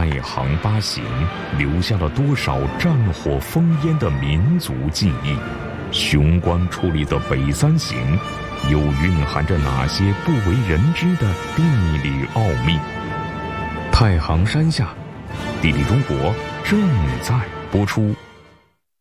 太行八行留下了多少战火烽烟的民族记忆？雄关矗立的北三行又蕴含着哪些不为人知的地理奥秘？太行山下，地理中国正在播出。